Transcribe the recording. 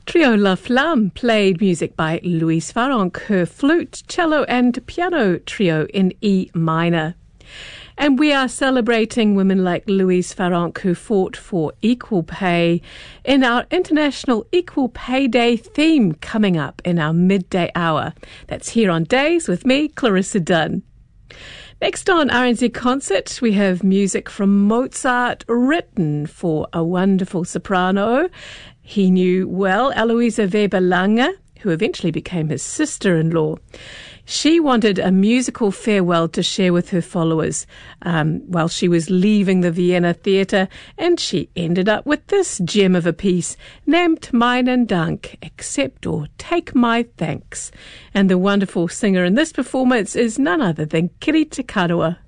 Trio La Flamme played music by Louise Farrenc, her flute, cello and piano trio in E minor. And we are celebrating women like Louise Farrenc who fought for equal pay in our International Equal Pay Day theme coming up in our midday hour. That's here on Days with me, Clarissa Dunn. Next on RNZ Concert, we have music from Mozart written for a wonderful soprano he knew well, Aloisa Weber-Langer, who eventually became his sister-in-law. She wanted a musical farewell to share with her followers while she was leaving the Vienna Theatre, and she ended up with this gem of a piece, Nehmt meinen Dank, accept or take my thanks. And the wonderful singer in this performance is none other than Kiri Te Karawa.